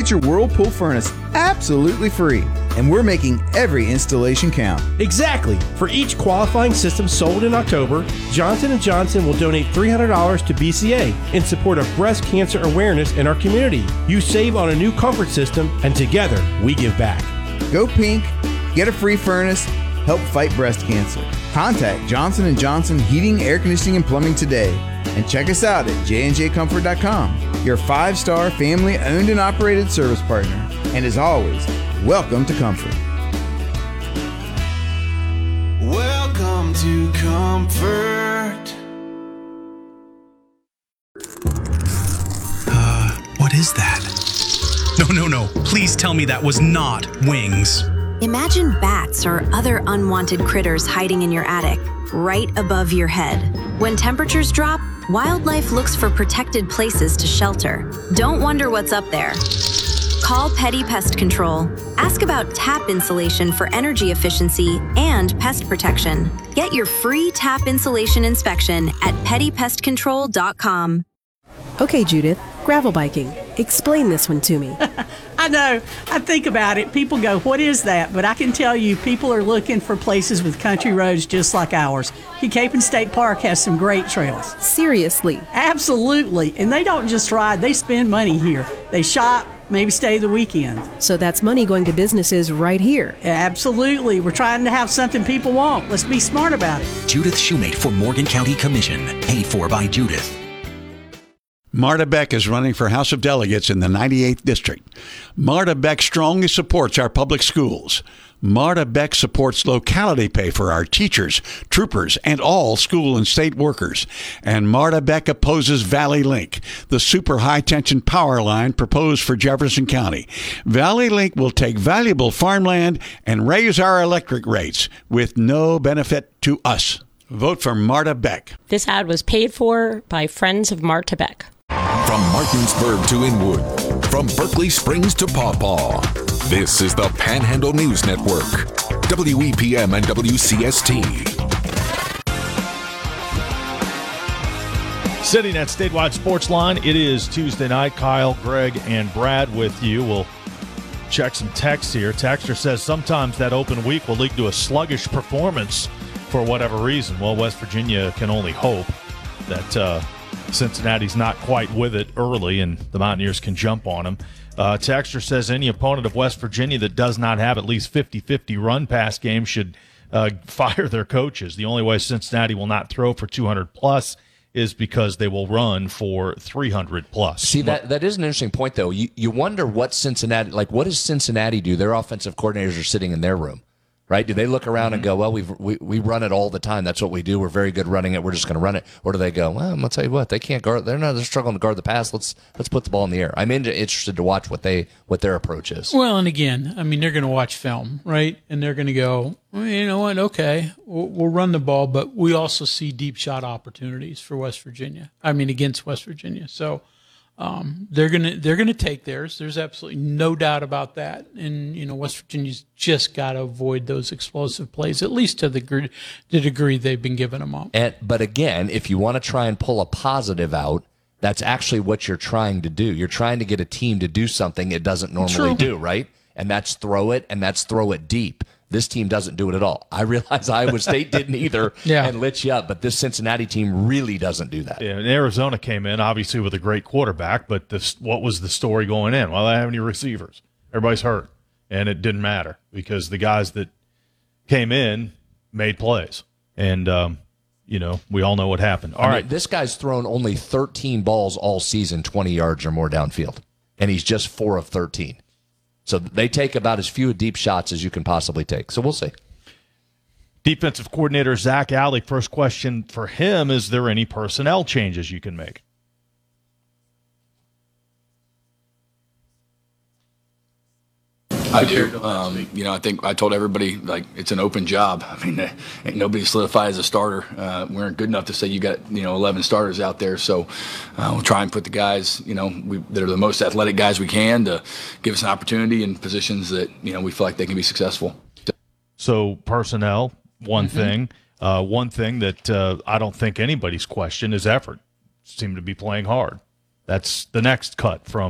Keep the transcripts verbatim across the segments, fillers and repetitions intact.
get your Whirlpool furnace absolutely free. And we're making every installation count. Exactly. For each qualifying system sold in October, Johnson and Johnson will donate three hundred dollars to B C A in support of breast cancer awareness in our community. You save on a new comfort system, and together we give back. Go pink, get a free furnace, help fight breast cancer. Contact Johnson and Johnson Heating, Air Conditioning, and Plumbing today. And check us out at j and j comfort dot com, your five-star family-owned and operated service partner. And as always, welcome to Comfort. Welcome to Comfort. Uh, what is that? No, no, no. Please tell me that was not wings. Imagine bats or other unwanted critters hiding in your attic, right above your head. When temperatures drop, wildlife looks for protected places to shelter. Don't wonder what's up there. Call Petty Pest Control. Ask about tap insulation for energy efficiency and pest protection. Get your free tap insulation inspection at petty pest control dot com. Okay, Judith, gravel biking. Explain this one to me. I know. I think about it. People go, what is that? But I can tell you, people are looking for places with country roads just like ours. Capen State Park has some great trails. Seriously? Absolutely. And they don't just ride, they spend money here. They shop, maybe stay the weekend. So that's money going to businesses right here. Absolutely. We're trying to have something people want. Let's be smart about it. Judith Shoemate for Morgan County Commission. Paid for by Judith. Marta Beck is running for House of Delegates in the ninety-eighth District. Marta Beck strongly supports our public schools. Marta Beck supports locality pay for our teachers, troopers, and all school and state workers. And Marta Beck opposes Valley Link, the super high-tension power line proposed for Jefferson County. Valley Link will take valuable farmland and raise our electric rates with no benefit to us. Vote for Marta Beck. This ad was paid for by Friends of Marta Beck. From Martinsburg to Inwood, from Berkeley Springs to Paw Paw, this is the Panhandle News Network, W E P M and W C S T. Sitting at Statewide Sports Line, it is Tuesday night. Kyle, Greg, and Brad with you. We'll check some texts here. Texter says sometimes that open week will lead to a sluggish performance for whatever reason. Well, West Virginia can only hope that uh, Cincinnati's not quite with it early and the Mountaineers can jump on them. Uh, Texter says any opponent of West Virginia that does not have at least fifty-fifty run-pass game should uh, fire their coaches. The only way Cincinnati will not throw for two hundred plus is because they will run for three hundred plus. See, that that is an interesting point, though. You you wonder what Cincinnati, like, what does Cincinnati do? Their offensive coordinators are sitting in their room, right? Do they look around mm-hmm. and go, well, we've, we we run it all the time. That's what we do. We're very good running it. We're just going to run it. Or do they go, well, I'm going to tell you what, they can't guard. They're not. They're struggling to guard the pass. Let's let's put the ball in the air. I'm interested to watch what they what their approach is. Well, and again, I mean, they're going to watch film, right? And they're going to go, well, you know what? Okay, we'll, we'll run the ball, but we also see deep shot opportunities for West Virginia. I mean, against West Virginia. So um, they're gonna they're gonna take theirs. There's absolutely no doubt about that. And you know, West Virginia's just got to avoid those explosive plays, at least to the degree, the degree they've been giving them up. And but again, if you want to try and pull a positive out, that's actually what you're trying to do. You're trying to get a team to do something it doesn't normally True. do, right? And that's throw it, and that's throw it deep. This team doesn't do it at all. I realize Iowa State didn't either yeah. and lit you up, but this Cincinnati team really doesn't do that. Yeah, and Arizona came in, obviously, with a great quarterback, but this, what was the story going in? Well, they don't have any receivers. Everybody's hurt, and it didn't matter because the guys that came in made plays. And, um, you know, we all know what happened. All I right, mean, this guy's thrown only thirteen balls all season, twenty yards or more downfield, and he's just four of thirteen. So they take about as few deep shots as you can possibly take. So we'll see. Defensive coordinator Zach Alley, first question for him, is there any personnel changes you can make? I do. Um, you know, I think I told everybody, like, it's an open job. I mean, uh, ain't nobody solidified as a starter. Uh, we aren't good enough to say you got, you know, eleven starters out there. So uh, we'll try and put the guys, you know, we, that are the most athletic guys we can to give us an opportunity in positions that, you know, we feel like they can be successful. So personnel, one Mm-hmm. thing. Uh, one thing that uh, I don't think anybody's questioned is effort. Seem to be playing hard. That's the next cut from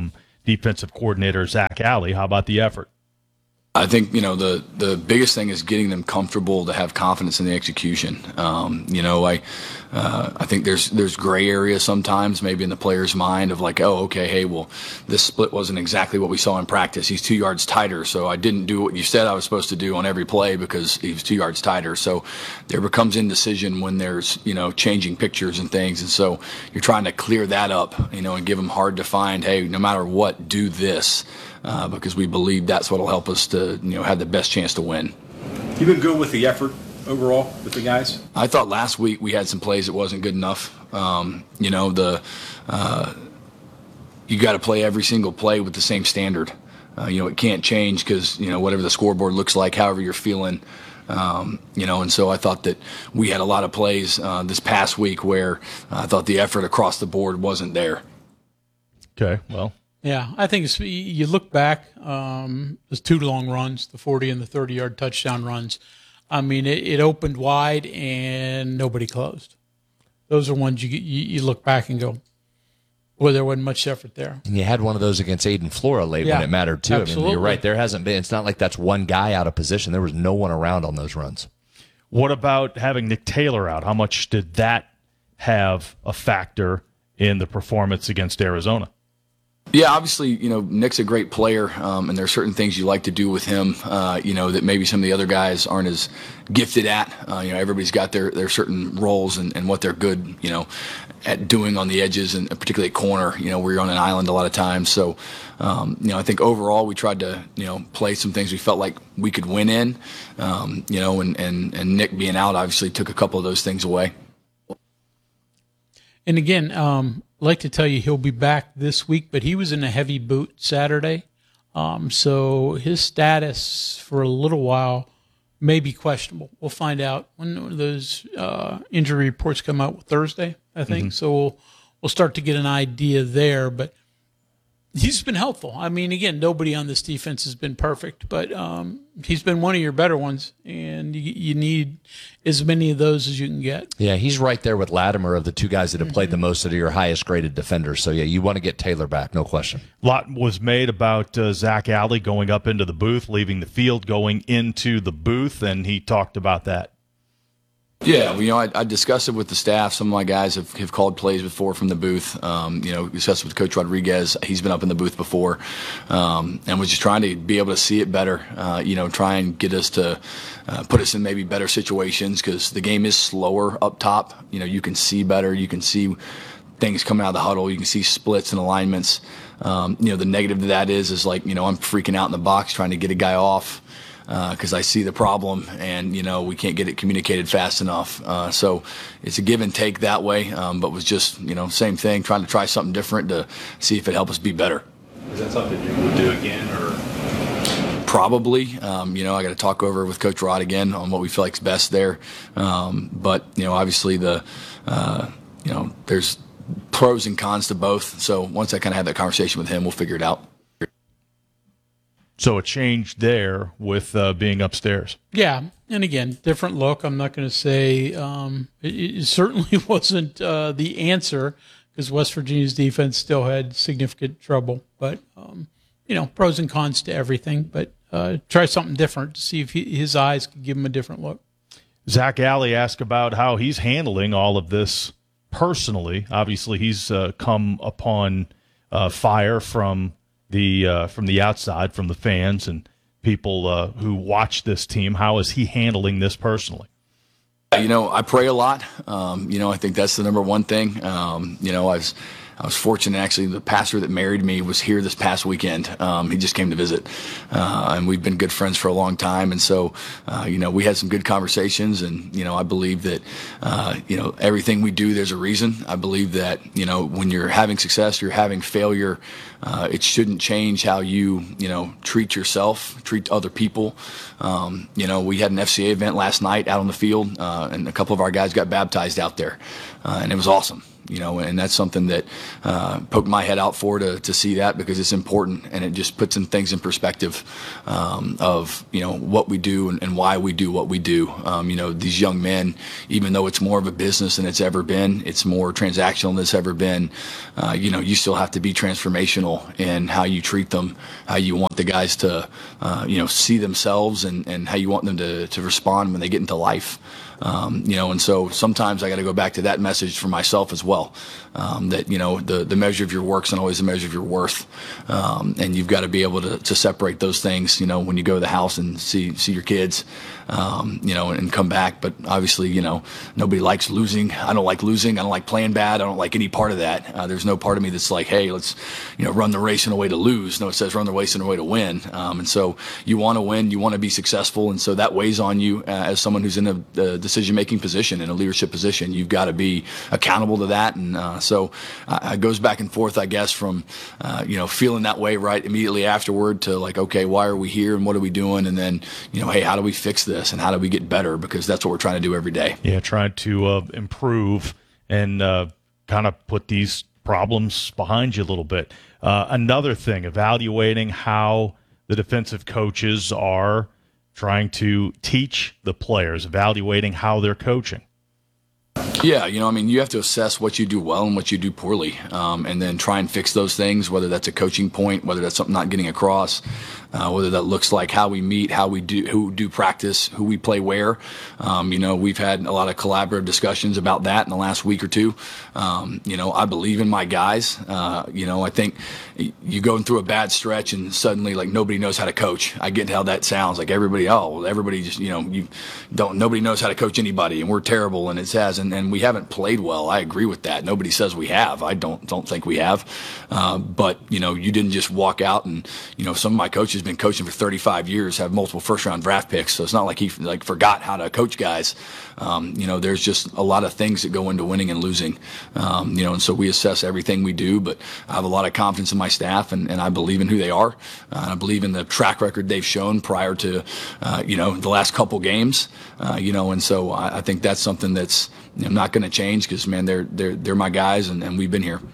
defensive coordinator Zach Alley. How about the effort? I think, you know, the, the biggest thing is getting them comfortable to have confidence in the execution. Um, you know, I uh, I think there's there's gray area sometimes maybe in the player's mind of like, oh, okay, hey, well, this split wasn't exactly what we saw in practice. He's two yards tighter, so I didn't do what you said I was supposed to do on every play because he was two yards tighter. So there becomes indecision when there's, you know, changing pictures and things. And so you're trying to clear that up, you know, and give them hard to find, hey, no matter what, do this. Uh, because we believe that's what will help us to, you know, have the best chance to win. You've been good with the effort overall with the guys? I thought last week we had some plays that wasn't good enough. Um, you know, the uh, you got to play every single play with the same standard. Uh, you know, it can't change because, you know, whatever the scoreboard looks like, however you're feeling. Um, you know, and so I thought that we had a lot of plays uh, this past week where I thought the effort across the board wasn't there. Okay, well. Yeah, I think it's, you look back, um, those two long runs, the forty and the thirty-yard touchdown runs. I mean, it, it opened wide and nobody closed. Those are ones you, you you look back and go, well, there wasn't much effort there. And you had one of those against Aiden Flora late Yeah, when it mattered too. absolutely. I mean, you're right. There hasn't been. It's not like that's one guy out of position. There was no one around on those runs. What about having Nick Taylor out? How much did that have a factor in the performance against Arizona? Yeah, obviously, you know, Nick's a great player, um, and there are certain things you like to do with him, uh, you know, that maybe some of the other guys aren't as gifted at. Uh, you know, everybody's got their, their certain roles and, and what they're good, you know, at doing on the edges, and particularly at corner, you know, where you're on an island a lot of times. So, um, you know, I think overall we tried to, you know, play some things we felt like we could win in, um, you know, and, and, and Nick being out obviously took a couple of those things away. And again, um, I'd like to tell you he'll be back this week, but he was in a heavy boot Saturday. Um, so his status for a little while may be questionable. We'll find out when those uh, injury reports come out Thursday, I think. Mm-hmm. So we'll, we'll start to get an idea there. But he's been helpful. I mean, again, nobody on this defense has been perfect, but um, he's been one of your better ones, and you, you need as many of those as you can get. Yeah, he's right there with Latimer of the two guys that have mm-hmm. played the most that are your highest graded defenders. So, yeah, you want to get Taylor back, no question. A lot was made about uh, Zach Alley going up into the booth, leaving the field, going into the booth, and he talked about that. Yeah, well, you know, I, I discussed it with the staff. Some of my guys have, have called plays before from the booth. Um, you know, discussed with Coach Rodriguez. He's been up in the booth before, um, and was just trying to be able to see it better. Uh, you know, try and get us to uh, put us in maybe better situations because the game is slower up top. You know, you can see better. You can see things coming out of the huddle. You can see splits and alignments. Um, you know, the negative to that is is like you know I'm freaking out in the box trying to get a guy off. Because uh, I see the problem, and you know we can't get it communicated fast enough. Uh, so it's a give and take that way, um, but was just you know same thing, trying to try something different to see if it helps us be better. Is that something you would do again, or probably? Um, you know, I got to talk over with Coach Rod again on what we feel like is best there. Um, but you know, obviously the uh, you know there's pros and cons to both. So once I kind of have that conversation with him, we'll figure it out. So a change there with uh, being upstairs. Yeah, and again, different look. I'm not going to say um, it, it certainly wasn't uh, the answer because West Virginia's defense still had significant trouble. But, um, you know, pros and cons to everything. But uh, try something different to see if he, his eyes could give him a different look. Zach Alley asked about how he's handling all of this personally. Obviously, he's uh, come upon uh, fire from the uh, from the outside, from the fans and people uh, who watch this team. How is he handling this personally? You know, I pray a lot. Um, you know, I think that's the number one thing. Um, you know, I was I was fortunate, actually, the pastor that married me was here this past weekend. Um, he just came to visit, uh, and we've been good friends for a long time. And so, uh, you know, we had some good conversations, and, you know, I believe that, uh, you know, everything we do, there's a reason. I believe that, you know, when you're having success, you're having failure, uh, it shouldn't change how you, you know, treat yourself, treat other people. Um, you know, we had an F C A event last night out on the field, uh, and a couple of our guys got baptized out there, uh, and it was awesome. you know, and that's something that uh, poked my head out for to, to see that, because it's important, and it just puts some things in perspective um, of, you know, what we do and, and why we do what we do. Um, you know, these young men, even though it's more of a business than it's ever been, it's more transactional than it's ever been, uh, you know, you still have to be transformational in how you treat them, how you want the guys to, uh, you know, see themselves, and, and how you want them to, to respond when they get into life. Um, you know, and so sometimes I got to go back to that message for myself as well. Um, that, you know, the, the measure of your work's not always the measure of your worth. Um, and you've got to be able to, to separate those things, you know, when you go to the house and see, see your kids, um, you know, and come back. But obviously, you know, nobody likes losing. I don't like losing. I don't like playing bad. I don't like any part of that. Uh, there's no part of me that's like, hey, let's, you know, run the race in a way to lose. No, it says run the race in a way to win. Um, and so you want to win, you want to be successful. And so that weighs on you uh, as someone who's in a, a decision-making position, in a leadership position. You've got to be accountable to that. And uh, so uh, it goes back and forth, I guess, from, uh, you know, feeling that way right immediately afterward to like, okay, why are we here and what are we doing? And then, you know, hey, how do we fix this and how do we get better? Because that's what we're trying to do every day. Yeah, trying to uh, improve and uh, kind of put these problems behind you a little bit. Uh, another thing, evaluating how the defensive coaches are trying to teach the players, evaluating how they're coaching. Yeah, you know, I mean, you have to assess what you do well and what you do poorly, um, and then try and fix those things, whether that's a coaching point, whether that's something not getting across, uh, whether that looks like how we meet, how we do, who do practice, who we play where. Um, you know, we've had a lot of collaborative discussions about that in the last week or two. Um, you know, I believe in my guys. Uh, you know, I think you go through a bad stretch and suddenly like nobody knows how to coach. I get how that sounds, like everybody, oh, well, everybody just, you know, you don't, nobody knows how to coach anybody, and we're terrible, and it has, and, and we haven't played well. I agree with that. Nobody says we have. I don't don't think we have. Uh, but, you know, you didn't just walk out and, you know, some of my coaches have been coaching for thirty-five years, have multiple first-round draft picks, so it's not like he like forgot how to coach guys. Um, you know, there's just a lot of things that go into winning and losing, um, you know, and so we assess everything we do, but I have a lot of confidence in my staff, and, and I believe in who they are. Uh, I believe in the track record they've shown prior to, uh, you know, the last couple games, uh, you know, and so I, I think that's something that's, you know, not going to change because, man, they're, they're, they're my guys, and, and we've been here.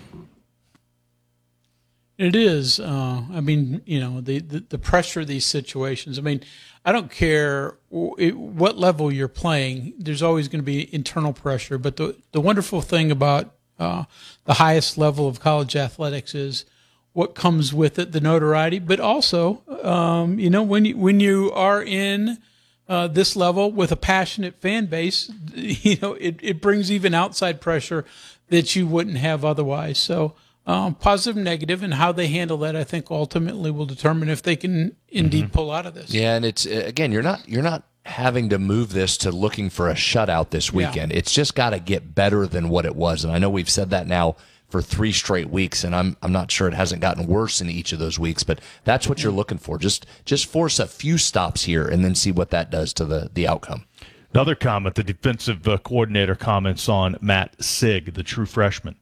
It is. Uh, I mean, you know, the, the, the pressure of these situations. I mean, I don't care what level you're playing. There's always going to be internal pressure. But the, the wonderful thing about uh, the highest level of college athletics is what comes with it, the notoriety. But also, um, you know, when you, when you are in uh, this level with a passionate fan base, you know, it, it brings even outside pressure that you wouldn't have otherwise. So, Um, positive and negative, and how they handle that, I think, ultimately will determine if they can indeed mm-hmm. pull out of this. Yeah, and it's again, you're not you're not having to move this to looking for a shutout this weekend. Yeah. It's just got to get better than what it was, and I know we've said that now for three straight weeks, and I'm I'm not sure it hasn't gotten worse in each of those weeks, but that's what you're looking for. Just just force a few stops here, and then see what that does to the the outcome. Another comment: the defensive uh, coordinator comments on Matt Sig, the true freshman.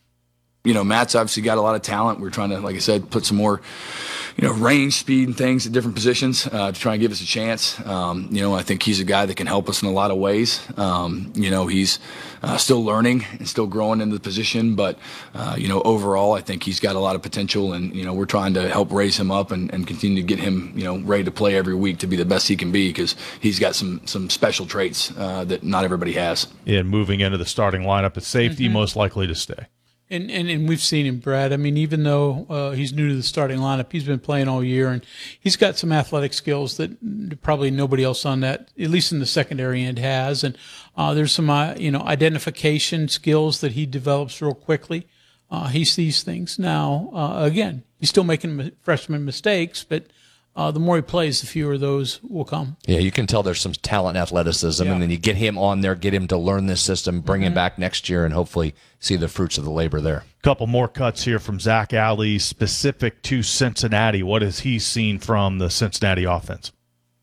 You know, Matt's obviously got a lot of talent. We're trying to, like I said, put some more, you know, range, speed, and things at different positions uh, to try and give us a chance. Um, you know, I think he's a guy that can help us in a lot of ways. Um, you know, he's uh, still learning and still growing into the position, but, uh, you know, overall, I think he's got a lot of potential, and, you know, we're trying to help raise him up and, and continue to get him, you know, ready to play every week to be the best he can be, because he's got some some special traits uh, that not everybody has. And moving into the starting lineup at safety, mm-hmm. most likely to stay. And, and and we've seen him, Brad. I mean, even though uh, he's new to the starting lineup, he's been playing all year, and he's got some athletic skills that probably nobody else on that, at least in the secondary end, has. And uh, there's some, uh, you know, identification skills that he develops real quickly. Uh, he sees things. Now, uh, again, he's still making freshman mistakes, but Uh, the more he plays, the fewer of those will come. Yeah, you can tell there's some talent and athleticism, yeah. and then you get him on there, get him to learn this system, bring mm-hmm. him back next year, and hopefully see the fruits of the labor there. A couple more cuts here from Zach Alley, specific to Cincinnati. What has he seen from the Cincinnati offense?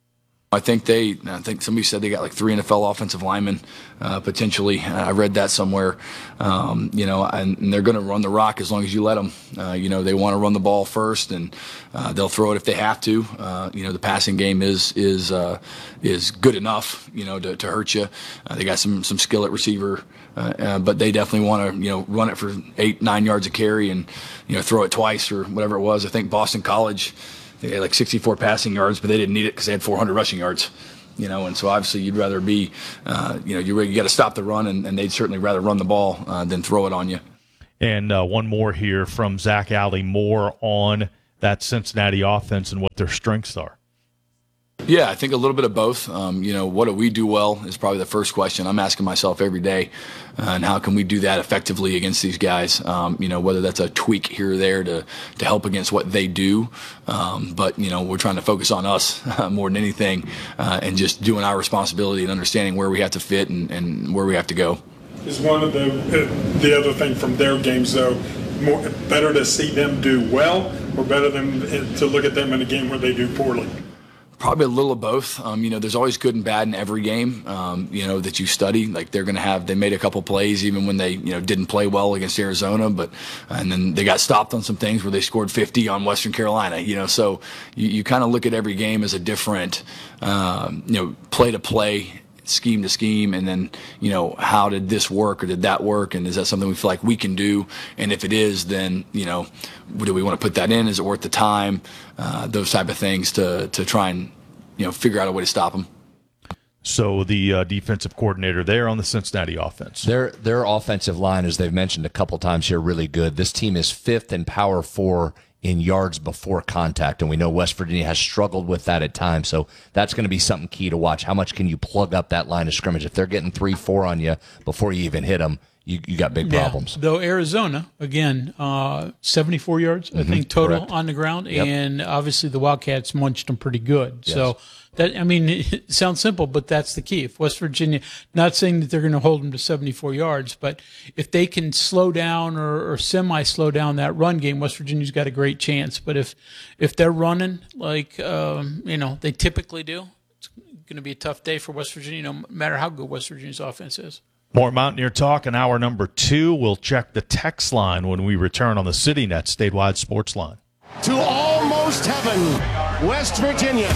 I think they, I think somebody said they got like three N F L offensive linemen, uh, potentially. I read that somewhere. Um, you know, and, and they're going to run the rock as long as you let them. Uh, you know, they want to run the ball first, and uh, they'll throw it if they have to. Uh, you know, the passing game is is uh, is good enough, you know, to, to hurt you. Uh, they got some some skill at receiver, uh, uh, but they definitely want to, you know, run it for eight, nine yards of carry, and you know, throw it twice or whatever it was. I think Boston College, they had like sixty-four passing yards, but they didn't need it because they had four hundred rushing yards, you know. And so obviously you'd rather be, uh, you know, you, you got to stop the run, and, and they'd certainly rather run the ball uh, than throw it on you. And uh, one more here from Zach Alley, more on that Cincinnati offense and what their strengths are. Yeah, I think a little bit of both. Um, you know, what do we do well is probably the first question I'm asking myself every day, uh, and how can we do that effectively against these guys? Um, you know, whether that's a tweak here or there to to help against what they do, um, but you know, we're trying to focus on us uh, more than anything, uh, and just doing our responsibility and understanding where we have to fit and, and where we have to go. Is one of the uh, the other thing from their games though, more better to see them do well, or better than to look at them in a game where they do poorly? Probably a little of both. Um, you know, there's always good and bad in every game, um, you know, that you study. Like they're going to have, they made a couple plays even when they, you know, didn't play well against Arizona, but, and then they got stopped on some things where they scored fifty on Western Carolina, you know, so you, you kind of look at every game as a different, um, you know, play to play, scheme to scheme, and then, you know, how did this work or did that work, and is that something we feel like we can do? And if it is, then, you know, do we want to put that in? Is it worth the time? Uh, those type of things to to try and, you know, figure out a way to stop them. So the uh, defensive coordinator there on the Cincinnati offense. Their their offensive line, as they've mentioned a couple times here, really good. This team is fifth in Power Four in yards before contact, and we know West Virginia has struggled with that at times, so that's going to be something key to watch. How much can you plug up that line of scrimmage? If they're getting three, four on you before you even hit them, you, you got big problems. Yeah. Though Arizona, again, uh, seventy-four yards, mm-hmm. I think, total Correct. on the ground, yep. and obviously the Wildcats munched them pretty good. Yes. So that, I mean, it sounds simple, but that's the key. If West Virginia, not saying that they're going to hold them to seventy-four yards, but if they can slow down or, or semi-slow down that run game, West Virginia's got a great chance. But if if they're running like um, you know they typically do, it's going to be a tough day for West Virginia, no matter how good West Virginia's offense is. More Mountaineer Talk in hour number two. We'll check the text line when we return on the CityNet statewide sports line. To almost heaven, West Virginia.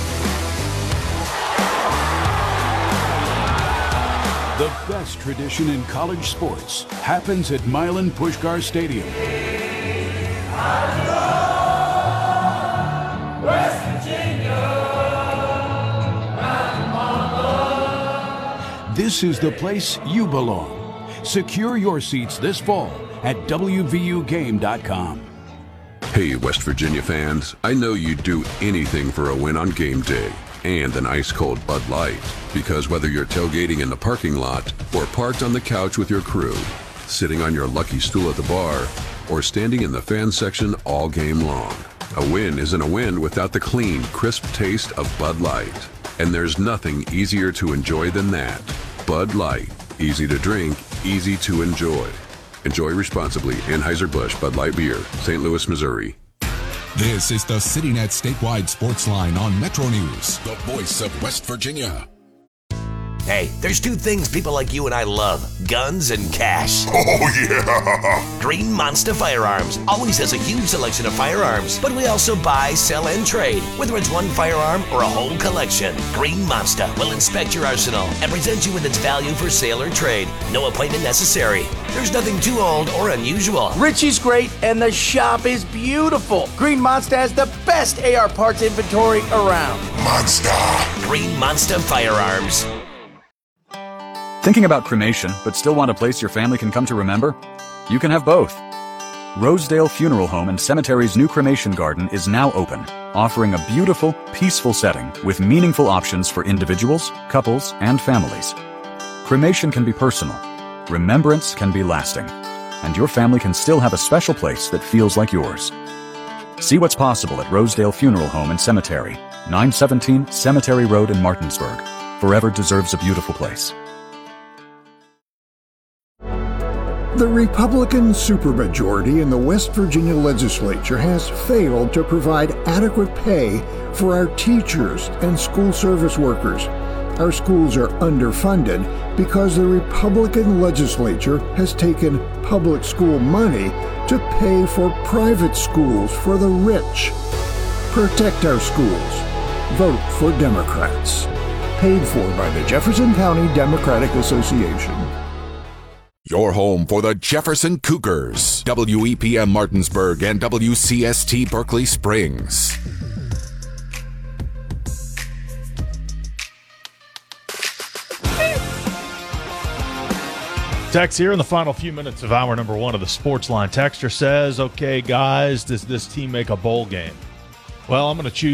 The best tradition in college sports happens at Milan Puskar Stadium. West Virginia. This is the place you belong. Secure your seats this fall at W V U game dot com. Hey, West Virginia fans, I know you'd do anything for a win on game day and an ice-cold Bud Light. Because whether you're tailgating in the parking lot or parked on the couch with your crew, sitting on your lucky stool at the bar, or standing in the fan section all game long, a win isn't a win without the clean, crisp taste of Bud Light. And there's nothing easier to enjoy than that. Bud Light. Easy to drink, easy to enjoy. Enjoy responsibly. Anheuser-Busch Bud Light Beer, Saint Louis, Missouri. This is the CityNet statewide sports line on Metro News, the voice of West Virginia. Hey, there's two things people like you and I love, guns and cash. Oh, yeah! Green Monster Firearms always has a huge selection of firearms, but we also buy, sell, and trade, whether it's one firearm or a whole collection. Green Monster will inspect your arsenal and present you with its value for sale or trade. No appointment necessary. There's nothing too old or unusual. Richie's great, and the shop is beautiful. Green Monster has the best A R parts inventory around. Monster! Green Monster Firearms. Thinking about cremation, but still want a place your family can come to remember? You can have both. Rosedale Funeral Home and Cemetery's new cremation garden is now open, offering a beautiful, peaceful setting with meaningful options for individuals, couples, and families. Cremation can be personal, remembrance can be lasting, and your family can still have a special place that feels like yours. See what's possible at Rosedale Funeral Home and Cemetery, nine seventeen Cemetery Road in Martinsburg. Forever deserves a beautiful place. The Republican supermajority in the West Virginia legislature has failed to provide adequate pay for our teachers and school service workers. Our schools are underfunded because the Republican legislature has taken public school money to pay for private schools for the rich. Protect our schools. Vote for Democrats. Paid for by the Jefferson County Democratic Association. Your home for the Jefferson Cougars. W E P M Martinsburg and W C S T Berkeley Springs. Text here in the final few minutes of hour number one of the Sports Line. Texter says, okay, guys, does this team make a bowl game? Well, I'm going to choose